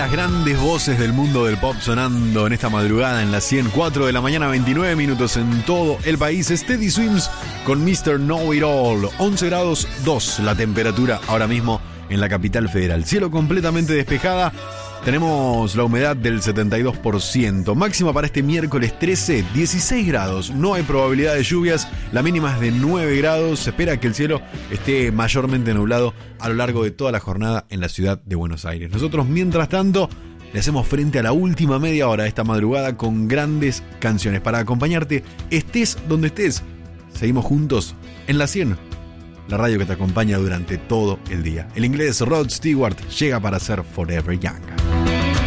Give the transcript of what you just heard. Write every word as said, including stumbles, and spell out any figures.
las grandes voces del mundo del pop sonando en esta madrugada en las ciento cuatro de la mañana, veintinueve minutos en todo el país. Steady Swims con mister Know It All. once grados dos la temperatura ahora mismo en la capital federal. Cielo completamente despejada. Tenemos la humedad del setenta y dos por ciento. Máxima para este miércoles trece, dieciséis grados. No hay probabilidad de lluvias. La mínima es de nueve grados. Se espera que el cielo esté mayormente nublado a lo largo de toda la jornada en la ciudad de Buenos Aires. Nosotros, mientras tanto, le hacemos frente a la última media hora de esta madrugada con grandes canciones para acompañarte, estés donde estés. Seguimos juntos en la cien, la radio que te acompaña durante todo el día. El inglés Rod Stewart llega para ser Forever Young.